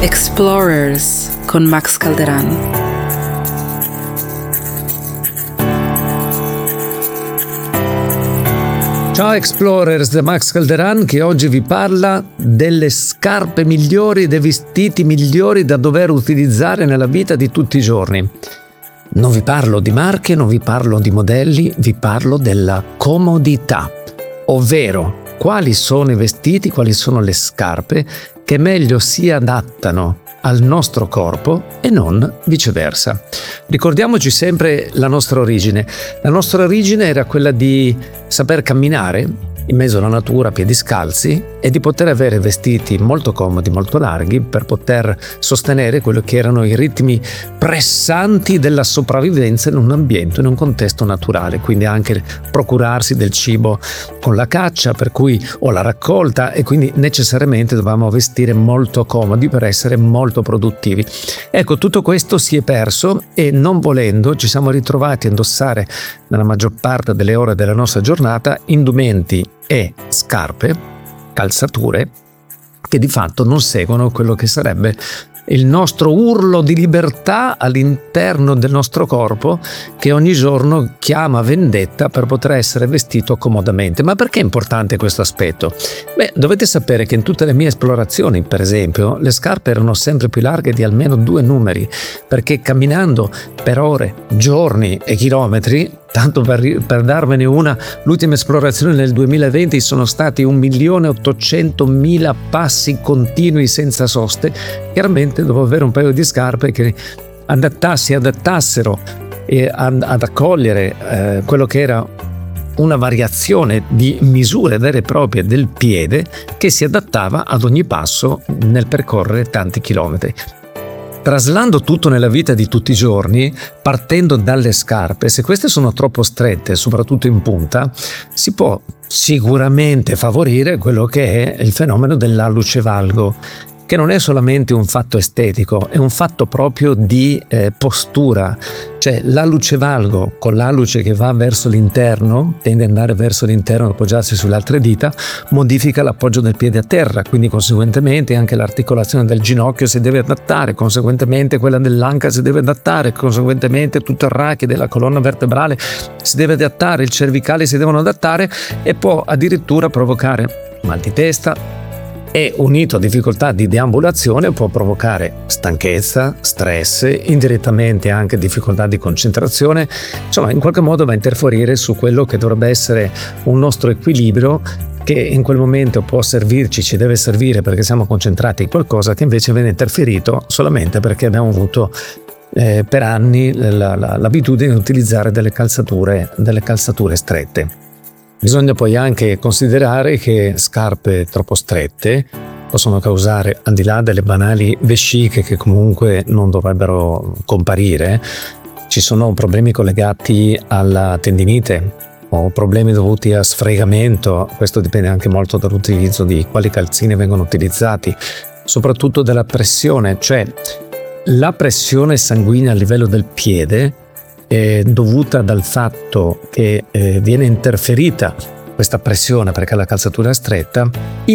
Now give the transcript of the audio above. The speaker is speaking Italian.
Explorers con Max Calderan. Ciao Explorers, da Max Calderan che oggi vi parla delle scarpe migliori, dei vestiti migliori da dover utilizzare nella vita di tutti i giorni. Non vi parlo di marche, non vi parlo di modelli, vi parlo della comodità, ovvero quali sono i vestiti, quali sono le scarpe che meglio si adattano al nostro corpo e non viceversa. Ricordiamoci sempre la nostra origine. La nostra origine era quella di saper camminare in mezzo alla natura a piedi scalzi e di poter avere vestiti molto comodi, molto larghi per poter sostenere quello che erano i ritmi pressanti della sopravvivenza in un ambiente, in un contesto naturale, quindi anche procurarsi del cibo con la caccia, per cui o la raccolta, e quindi necessariamente dovevamo vestire molto comodi per essere molto produttivi. Ecco, tutto questo si è perso e non volendo ci siamo ritrovati a indossare nella maggior parte delle ore della nostra giornata indumenti e scarpe, calzature che di fatto non seguono quello che sarebbe il nostro urlo di libertà all'interno del nostro corpo, che ogni giorno chiama vendetta per poter essere vestito comodamente. Ma perché è importante questo aspetto? Dovete sapere che in tutte le mie esplorazioni, per esempio, le scarpe erano sempre più larghe di almeno 2 numeri, perché camminando per ore, giorni e chilometri, tanto per darvene una, l'ultima esplorazione nel 2020 sono stati 1.800.000 passi continui senza soste. Chiaramente dovevo avere un paio di scarpe che adattassero ad accogliere quello che era una variazione di misure vere e proprie del piede che si adattava ad ogni passo nel percorrere tanti chilometri. Traslando tutto nella vita di tutti i giorni, partendo dalle scarpe, se queste sono troppo strette, soprattutto in punta, si può sicuramente favorire quello che è il fenomeno dell'alluce valgo, che non è solamente un fatto estetico, è un fatto proprio di postura. Cioè l'alluce valgo con l'alluce che va verso l'interno, tende ad andare verso l'interno e appoggiarsi sulle altre dita, modifica l'appoggio del piede a terra, quindi conseguentemente anche l'articolazione del ginocchio si deve adattare, conseguentemente quella dell'anca si deve adattare, conseguentemente tutto il rachi della colonna vertebrale si deve adattare, il cervicale si devono adattare, e può addirittura provocare mal di testa, e unito a difficoltà di deambulazione può provocare stanchezza, stress, indirettamente anche difficoltà di concentrazione. Insomma, in qualche modo va a interferire su quello che dovrebbe essere un nostro equilibrio, che in quel momento può servirci, ci deve servire perché siamo concentrati in qualcosa, che invece viene interferito solamente perché abbiamo avuto per anni l'abitudine di utilizzare delle calzature strette. Bisogna poi anche considerare che scarpe troppo strette possono causare, al di là delle banali vesciche che comunque non dovrebbero comparire, ci sono problemi collegati alla tendinite o problemi dovuti a sfregamento. Questo dipende anche molto dall'utilizzo di quali calzini vengono utilizzati, soprattutto della pressione, cioè la pressione sanguigna a livello del piede è dovuta dal fatto che viene interferita questa pressione, perché la calzatura è stretta,